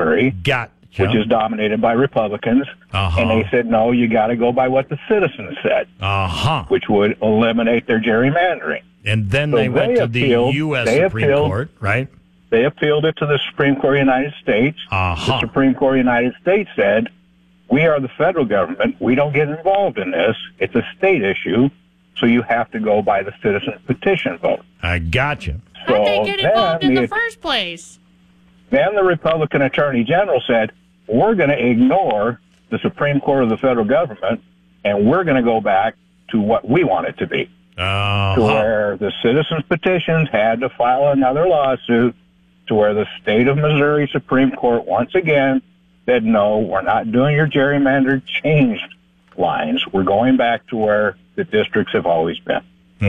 Missouri, which is dominated by Republicans, and they said, no, you got to go by what the citizens said, which would eliminate their gerrymandering. And then they went to the U.S. Supreme Court, right? They appealed it to the Supreme Court of the United States. The Supreme Court of the United States said, we are the federal government. We don't get involved in this. It's a state issue, so you have to go by the citizen petition vote. I got you. So how'd they get involved in the first place? Then the Republican Attorney General said, we're going to ignore the Supreme Court of the federal government, and we're going to go back to what we want it to be, to where the citizens' petitions had to file another lawsuit, to where the state of Missouri Supreme Court once again said, no, we're not doing your gerrymandered changed lines. We're going back to where the districts have always been.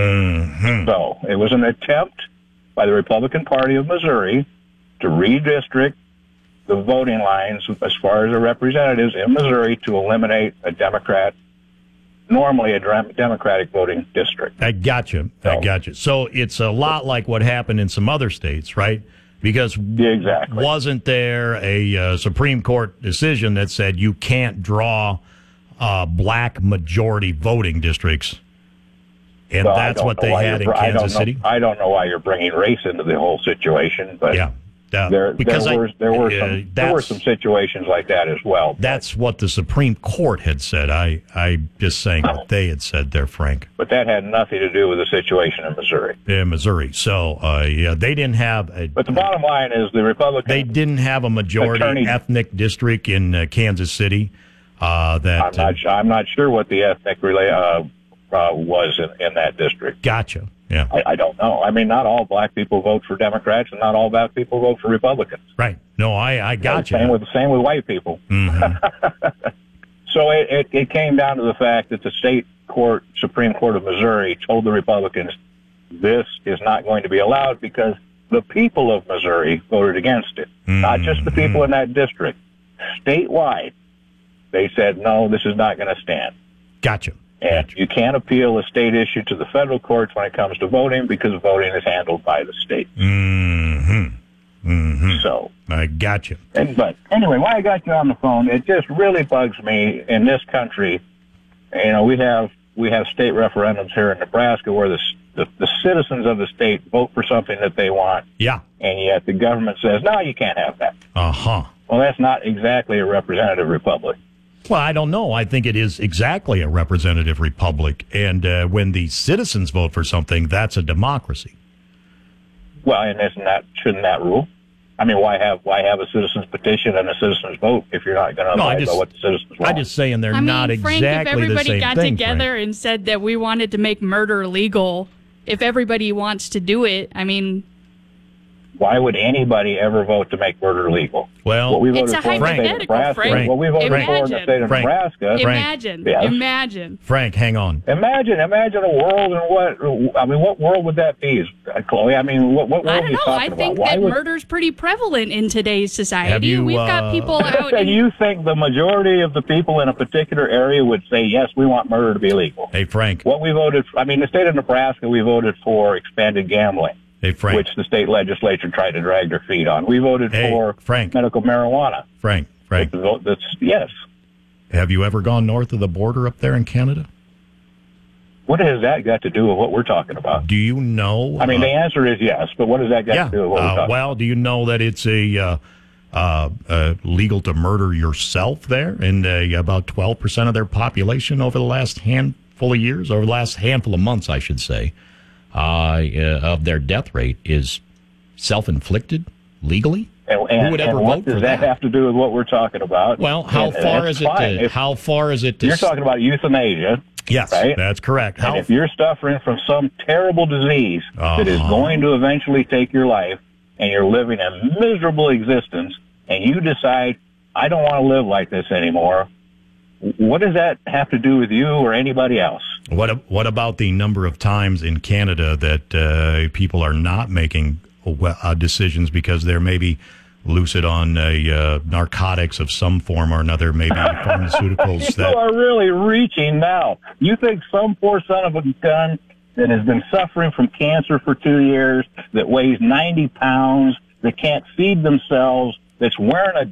So it was an attempt by the Republican Party of Missouri to redistrict the voting lines as far as the representatives in Missouri to eliminate a normally a Democratic voting district. I got you. So it's a lot like what happened in some other states, right? Because wasn't there a Supreme Court decision that said you can't draw black majority voting districts? And that's what they had in Kansas City? I don't know why you're bringing race into the whole situation, but there were some situations like that as well. That's what the Supreme Court had said. I'm just saying what they had said there, Frank. But that had nothing to do with the situation in Missouri. In Missouri. So, they didn't have... But the bottom line is the Republican... They didn't have a majority ethnic district in Kansas City. I'm not sure what the ethnic was in that district. Gotcha. Yeah. I don't know. I mean, not all black people vote for Democrats, and not all black people vote for Republicans. Right. No, I got you. Same with white people. So it came down to the fact that the Supreme Court of Missouri told the Republicans this is not going to be allowed because the people of Missouri voted against it, not just the people in that district. Statewide, they said, no, this is not going to stand. Gotcha. And you can't appeal a state issue to the federal courts when it comes to voting because voting is handled by the state. So I got you. But anyway, why I got you on the phone, it just really bugs me in this country. You know, we have state referendums here in Nebraska where the citizens of the state vote for something that they want. Yeah. And yet the government says, no, you can't have that. Well, that's not exactly a representative republic. Well, I don't know. I think it is exactly a representative republic. And when the citizens vote for something, that's a democracy. Well, and shouldn't that rule? I mean, why have a citizen's petition and a citizen's vote if you're not going to abide by what the citizens want? I'm just saying they're not Frank, exactly the same thing. if everybody got together and said that we wanted to make murder legal, if everybody wants to do it, I mean... Why would anybody ever vote to make murder legal? Well, what we it's voted a hypothetical, Frank. What we voted for in the state of Nebraska. Imagine. Frank, hang on. Imagine a world what world would that be, Chloe? I mean, what world are you talking about? I think that murder's pretty prevalent in today's society. We've got people out. And you think the majority of the people in a particular area would say, yes, we want murder to be legal? Hey, Frank. What we voted for, the state of Nebraska, we voted for expanded gambling. Hey, Frank. Which the state legislature tried to drag their feet on. We voted for medical marijuana. Frank. Yes. Have you ever gone north of the border up there in Canada? What has that got to do with what we're talking about? Do you know? The answer is yes, but what has that got to do with what we're talking about? Well, do you know that it's legal to murder yourself there? And about 12% of their population over the last handful of years, over the last handful of months, I should say, of their death rate is self-inflicted legally. Who would ever vote for that? What does that have to do with what we're talking about? Well, how far is it to... You're talking about euthanasia. Yes, right? That's correct. And if you're suffering from some terrible disease that is going to eventually take your life, and you're living a miserable existence, and you decide, I don't want to live like this anymore, what does that have to do with you or anybody else? What about the number of times in Canada that people are not making decisions because they're maybe lucid on narcotics of some form or another, maybe pharmaceuticals? People are really reaching now. You think some poor son of a gun that has been suffering from cancer for 2 years, that weighs 90 pounds, that can't feed themselves, that's wearing a